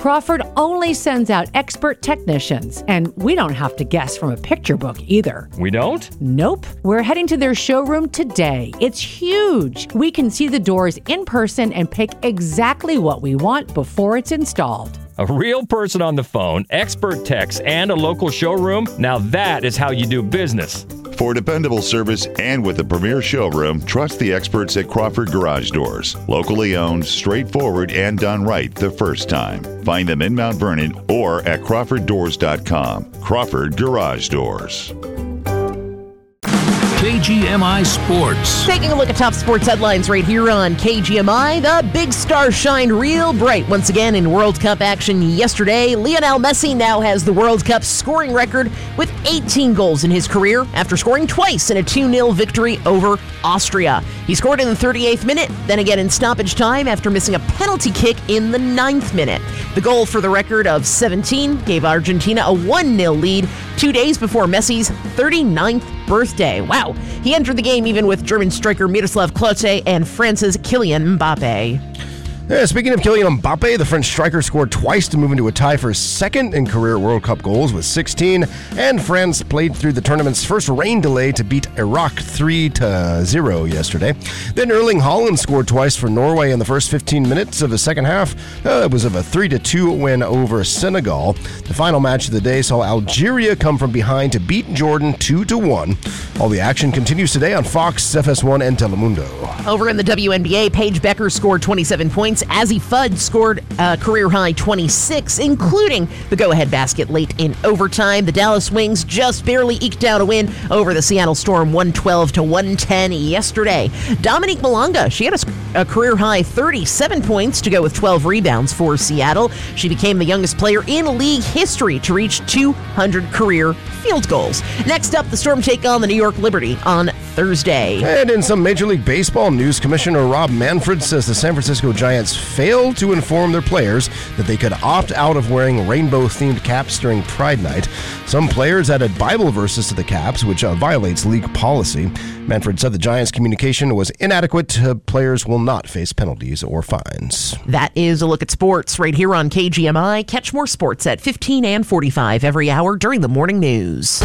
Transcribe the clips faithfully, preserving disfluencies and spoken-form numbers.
Crawford only sends out expert technicians, and we don't have to guess from a picture book either. We don't? Nope. We're heading to their showroom today. It's huge. We can see the doors in person and pick exactly what we want before it's installed. A real person on the phone, expert techs, and a local showroom? Now that is how you do business. For dependable service and with a premier showroom, trust the experts at Crawford Garage Doors. Locally owned, straightforward, and done right the first time. Find them in Mount Vernon or at crawford doors dot com. Crawford Garage Doors. K G M I Sports. Taking a look at top sports headlines right here on K G M I. The big stars shined real bright once again in World Cup action yesterday. Lionel Messi now has the World Cup scoring record with eighteen goals in his career after scoring twice in a two nil victory over Austria. He scored in the thirty-eighth minute, then again in stoppage time after missing a penalty kick in the ninth minute. The goal for the record of seventeen gave Argentina a one nil lead two days before Messi's thirty-ninth birthday. Wow. He entered the game even with German striker Miroslav Klose and France's Kylian Mbappe. Yeah, speaking of Kylian Mbappe, the French striker scored twice to move into a tie for second in career World Cup goals with sixteen, and France played through the tournament's first rain delay to beat Iraq three to zero yesterday. Then Erling Haaland scored twice for Norway in the first fifteen minutes of the second half. Uh, it was of a three to two win over Senegal. The final match of the day saw Algeria come from behind to beat Jordan two to one. All the action continues today on Fox, F S one, and Telemundo. Over in the W N B A, Paige Becker scored twenty-seven points. Azzi Fudd scored a career-high twenty-six, including the go-ahead basket late in overtime. The Dallas Wings just barely eked out a win over the Seattle Storm one twelve to one ten yesterday. Dominique Malonga, she had a, a career-high thirty-seven points to go with twelve rebounds for Seattle. She became the youngest player in league history to reach two hundred career field goals. Next up, the Storm take on the New York Liberty on Thursday. And in some Major League Baseball news, Commissioner Rob Manfred says the San Francisco Giants failed to inform their players that they could opt out of wearing rainbow-themed caps during Pride Night. Some players added Bible verses to the caps, which uh, violates league policy. Manfred said the Giants' communication was inadequate. Uh, players will not face penalties or fines. That is a look at sports right here on K G M I. Catch more sports at fifteen and forty-five every hour during the morning news.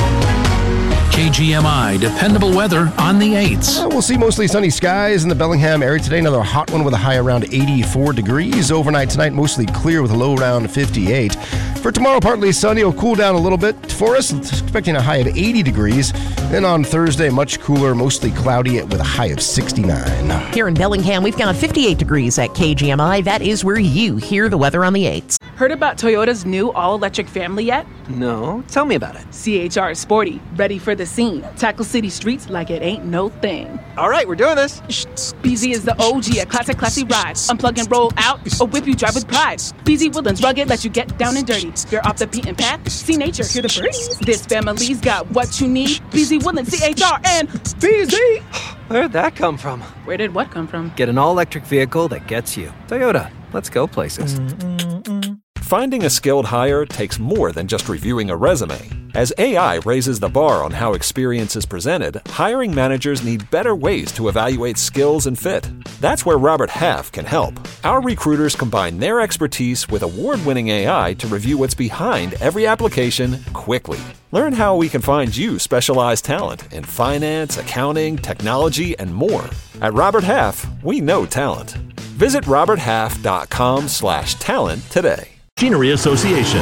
K G M I dependable weather on the eights. Uh, we'll see mostly sunny skies in the Bellingham area today. Another hot one with a high around eighty-four degrees. Overnight tonight, mostly clear with a low around fifty-eight. For tomorrow, partly sunny. It'll cool down a little bit for us. Expecting a high of eighty degrees. Then on Thursday, much cooler, mostly cloudy with a high of sixty-nine. Here in Bellingham, we've got fifty-eight degrees at K G M I. That is where you hear the weather on the eights. Heard about Toyota's new all-electric family yet? No, tell me about it. C H R is sporty, ready for the scene. Tackle city streets like it ain't no thing. All right, we're doing this. B Z is the O G at classic, classy rides. Unplug and roll out, or whip you drive with pride. B Z Woodlands rugged, let you get down and dirty. You're off the beaten path, see nature, hear the birds. This family's got what you need. B Z Woodlands, C H R, and B Z. Where'd that come from? Where did what come from? Get an all-electric vehicle that gets you. Toyota, let's go places. Finding a skilled hire takes more than just reviewing a resume. As A I raises the bar on how experience is presented, hiring managers need better ways to evaluate skills and fit. That's where Robert Half can help. Our recruiters combine their expertise with award-winning A I to review what's behind every application quickly. Learn how we can find you specialized talent in finance, accounting, technology, and more. At Robert Half, we know talent. Visit robert half dot com slash talent today. Machinery Association.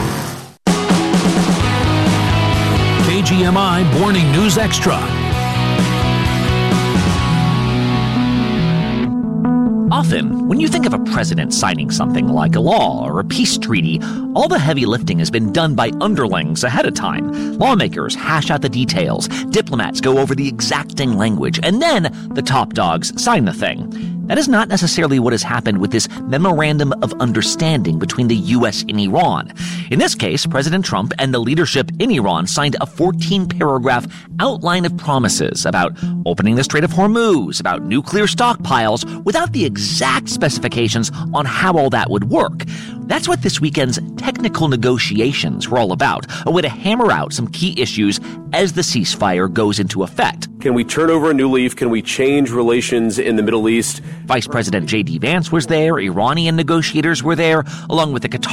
K G M I Morning News Extra. Often, when you think of a president signing something like a law or a peace treaty, all the heavy lifting has been done by underlings ahead of time. Lawmakers hash out the details, diplomats go over the exacting language, and then the top dogs sign the thing. That is not necessarily what has happened with this Memorandum of Understanding between the U S and Iran. In this case, President Trump and the leadership in Iran signed a fourteen-paragraph outline of promises about opening the Strait of Hormuz, about nuclear stockpiles, without the exact specifications on how all that would work. That's what this weekend's technical negotiations were all about, a way to hammer out some key issues as the ceasefire goes into effect. Can we turn over a new leaf? Can we change relations in the Middle East? Vice President J D Vance was there, Iranian negotiators were there, along with the Qatar